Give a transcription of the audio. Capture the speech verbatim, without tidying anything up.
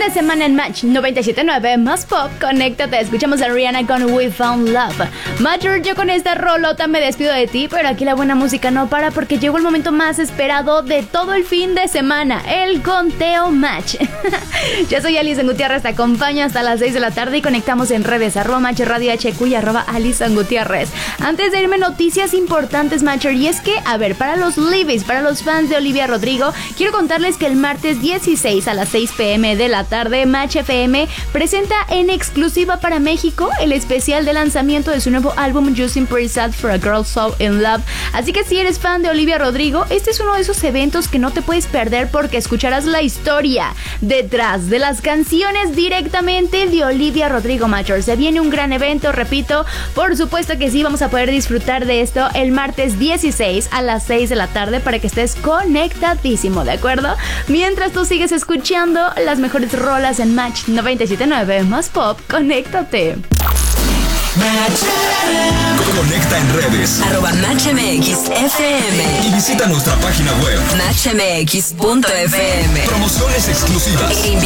de semana en Match noventa y siete punto nueve más pop. Conéctate, escuchamos a Rihanna con We Found Love. Major, yo con esta rolota me despido de ti, pero aquí la buena música no para porque llegó el momento más esperado de todo el fin de semana, el conteo Match. Yo soy Alison Gutiérrez, te acompaño hasta las seis de la tarde y conectamos en redes arroba Match Radio H Q y arroba Alison Gutiérrez. Antes de irme, noticias importantes, Matcher, y es que, a ver, para los Libis, para los fans de Olivia Rodrigo, quiero contarles que el martes dieciséis a las seis pm de la tarde, Match F M presenta en exclusiva para México el especial de lanzamiento de su nuevo álbum Using Pretty Sad for a Girl So in Love. Así que si eres fan de Olivia Rodrigo, este es uno de esos eventos que no te puedes perder porque escucharás la historia detrás de las canciones directamente de Olivia Rodrigo, Matcher. Se viene un gran evento, repito, por supuesto que sí, vamos a poder disfrutar de esto el martes dieciséis a las seis de la tarde para que estés conectadísimo, ¿de acuerdo? Mientras tú sigues escuchando las mejores rolas en Match noventa y siete punto nueve más pop, conéctate. Conecta en redes arroba Match M X F M y visita nuestra página web match m x punto f m. Promociones exclusivas,